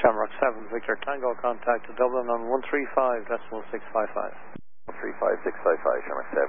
Shamrock 7, Victor Tango, contact to Dublin on 135.655. 135.655, Shamrock 7.